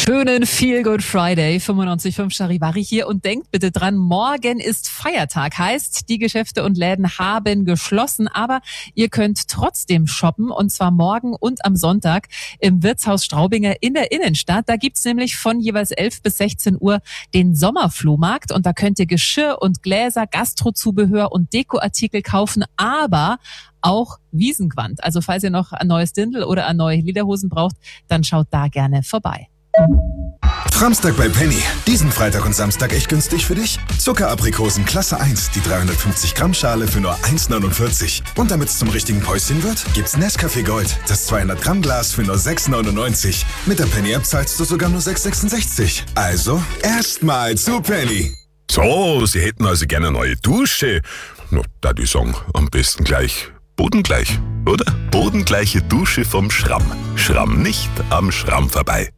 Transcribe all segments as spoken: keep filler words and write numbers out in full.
Schönen Feel Good Friday, fünfundneunzig Komma fünf Charivari hier und denkt bitte dran, morgen ist Feiertag, heißt, die Geschäfte und Läden haben geschlossen, aber ihr könnt trotzdem shoppen und zwar morgen und am Sonntag im Wirtshaus Straubinger in der Innenstadt. Da gibt's nämlich von jeweils elf bis sechzehn Uhr den Sommerflohmarkt und da könnt ihr Geschirr und Gläser, Gastrozubehör und Dekoartikel kaufen, aber auch Wiesengewand. Also falls ihr noch ein neues Dirndl oder eine neue Lederhosen braucht, dann schaut da gerne vorbei. Framstag bei Penny. Diesen Freitag und Samstag echt günstig für dich? Zuckeraprikosen Klasse eins, die dreihundertfünfzig Gramm Schale für nur eins Komma neunundvierzig. Und damit es zum richtigen Päuschen wird, gibt's Nescafé Gold, das zweihundert Gramm Glas für nur sechs Komma neunundneunzig. Mit der Penny App zahlst du sogar nur sechs Komma sechsundsechzig. Also, erstmal zu Penny. So, Sie hätten also gerne eine neue Dusche. Na, da die sagen, am besten gleich bodengleich, oder? Bodengleiche Dusche vom Schramm. Schramm nicht am Schramm vorbei.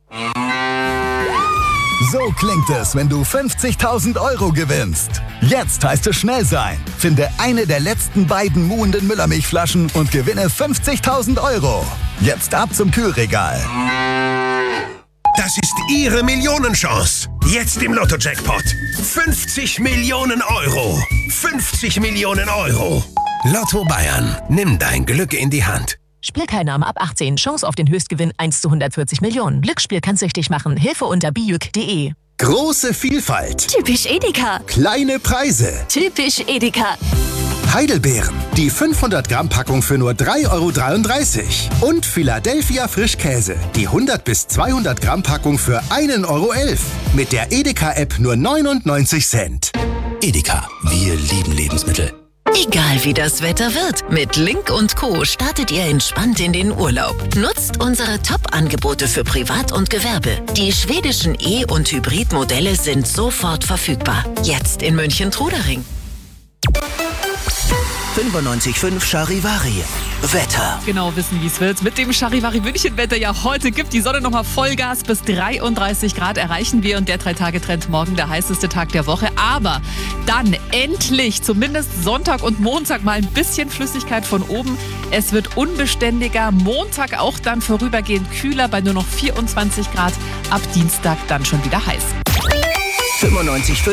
So klingt es, wenn du fünfzigtausend Euro gewinnst. Jetzt heißt es schnell sein. Finde eine der letzten beiden muhenden Müllermilchflaschen und gewinne fünfzigtausend Euro. Jetzt ab zum Kühlregal. Das ist Ihre Millionenchance. Jetzt im Lotto-Jackpot. fünfzig Millionen Euro. fünfzig Millionen Euro. Lotto Bayern. Nimm dein Glück in die Hand. Spielteilnahme ab achtzehn. Chance auf den Höchstgewinn eins zu hundertvierzig Millionen. Glücksspiel kann süchtig machen. Hilfe unter bijuk punkt de. Große Vielfalt. Typisch Edeka. Kleine Preise. Typisch Edeka. Heidelbeeren. Die fünfhundert Gramm Packung für nur drei Euro dreiunddreißig. Und Philadelphia Frischkäse. Die hundert bis zweihundert Gramm Packung für ein Euro elf. Mit der Edeka-App nur neunundneunzig Cent. Edeka. Wir lieben Lebensmittel. Egal wie das Wetter wird, mit Link und Co. startet ihr entspannt in den Urlaub. Nutzt unsere Top-Angebote für Privat und Gewerbe. Die schwedischen E- und Hybrid-Modelle sind sofort verfügbar. Jetzt in München-Trudering. fünfundneunzig Komma fünf Charivari. Wetter. Genau wissen, wie es wird. Mit dem Charivari München-Wetter ja heute gibt die Sonne nochmal Vollgas. Bis dreiunddreißig Grad erreichen wir und der Drei-Tage-Trend morgen der heißeste Tag der Woche. Aber dann endlich, zumindest Sonntag und Montag, mal ein bisschen Flüssigkeit von oben. Es wird unbeständiger. Montag auch dann vorübergehend kühler bei nur noch vierundzwanzig Grad. Ab Dienstag dann schon wieder heiß. fünfundneunzig Komma fünf